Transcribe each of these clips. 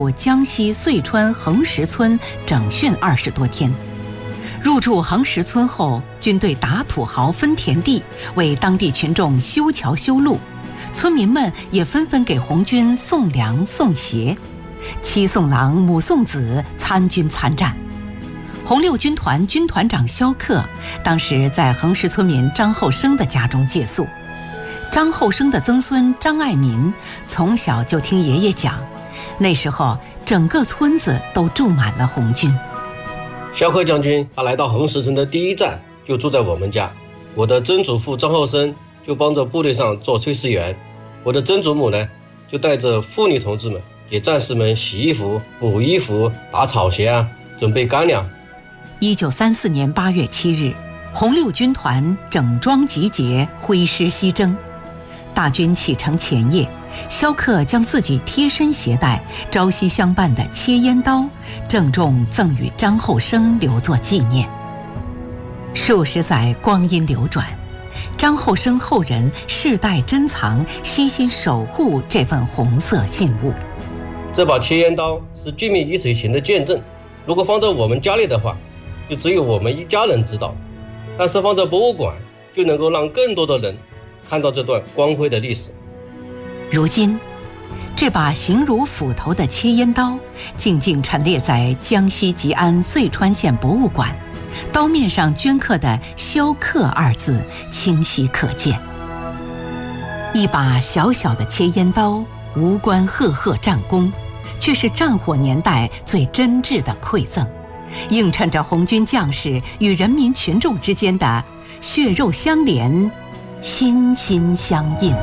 江西遂川横石村整训20多天。入驻横石村后，军队打土豪分田地，为当地群众修桥修路，村民们也纷纷给红军送粮送鞋，妻送郎母送子，参军参战。红六军团军团长萧克当时在横石村民张厚生的家中借宿。张厚生的曾孙张爱民从小就听爷爷讲，那时候整个村子都住满了红军。 萧克将军他来到横石村的第一站就住在我们家，我的曾祖父张厚生就帮着部队上做炊事员，我的曾祖母呢就带着妇女同志们给战士们洗衣服、补衣服、打草鞋准备干粮。 1934年8月7日，红六军团整装集结，挥师西征。大军启程前夜，萧克将自己贴身携带、朝夕相伴的切烟刀郑重赠与张厚生，留作纪念。数十载光阴流转，张厚生后人世代珍藏、悉心守护这份红色信物。 这把切烟刀是军民一水情的见证，如果放在我们家里的话，就只有我们一家人知道，但是放在博物馆，就能够让更多的人看到这段光辉的历史。 如今，这把形如斧头的切烟刀静静陈列在江西吉安遂川县博物馆，刀面上镌刻的“萧克”2字清晰可见。一把小小的切烟刀，无关赫赫战功，却是战火年代最真挚的馈赠，映衬着红军将士与人民群众之间的血肉相连、心心相印。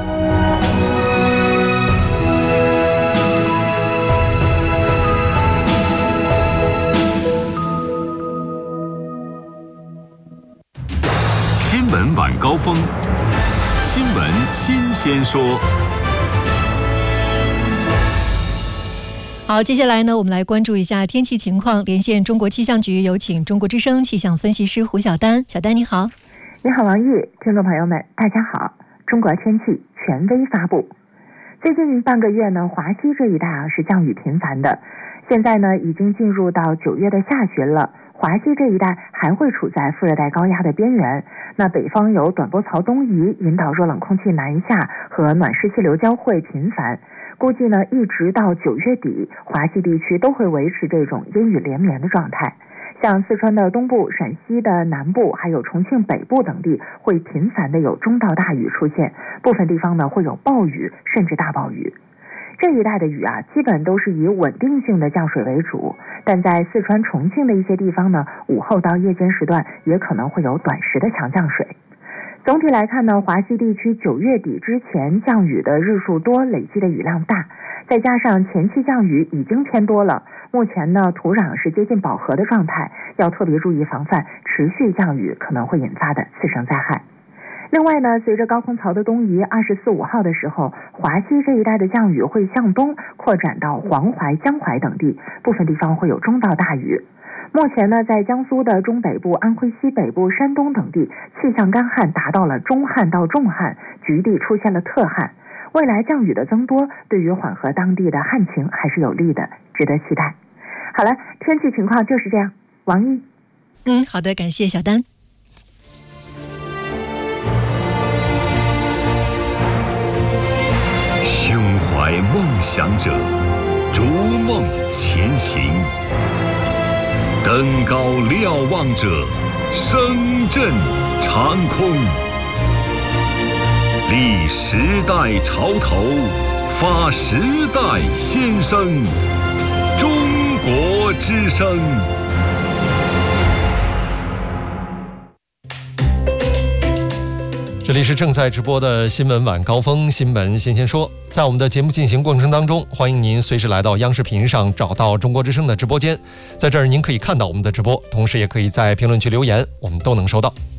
新闻晚高峰，新闻新鲜说。 好，接下来呢，我们来关注一下天气情况。连线中国气象局，有请中国之声气象分析师胡晓丹。小丹你好。 你好王毅，听众朋友们大家好。中国天气权威发布，最近半个月呢，华西这一带是降雨频繁的，现在呢已经进入到9月的下旬了。华西这一带还会处在副热带高压的边缘，那北方有短波槽东移，引导热冷空气南下和暖湿气流交汇频繁，估计呢一直到9月底，华西地区都会维持这种阴雨连绵的状态。像四川的东部、陕西的南部还有重庆北部等地会频繁的有中到大雨出现，部分地方呢会有暴雨甚至大暴雨。这一带的雨基本都是以稳定性的降水为主，但在四川、重庆的一些地方呢，午后到夜间时段也可能会有短时的强降水。总体来看呢，华西地区9月底之前降雨的日数多，累积的雨量大，再加上前期降雨已经偏多了，目前呢土壤是接近饱和的状态，要特别注意防范持续降雨可能会引发的次生灾害。另外呢，随着高空槽的东移，24、5号的时候，华西这一带的降雨会向东扩展到黄淮、江淮等地，部分地方会有中到大雨。目前呢，在江苏的中北部、安徽西北部、山东等地，气象干旱达到了中旱到重旱，局地出现了特旱。未来降雨的增多，对于缓和当地的旱情还是有利的，值得期待。好了，天气情况就是这样。王毅。 好的，感谢小丹。 胸怀梦想者，逐梦前行；登高瞭望者，声震长空。立时代潮头，发时代先声。中国之声。 这里是正在直播的新闻晚高峰，新闻新鲜说。在我们的节目进行过程当中，欢迎您随时来到央视频上找到中国之声的直播间，在这儿您可以看到我们的直播，同时也可以在评论区留言，我们都能收到。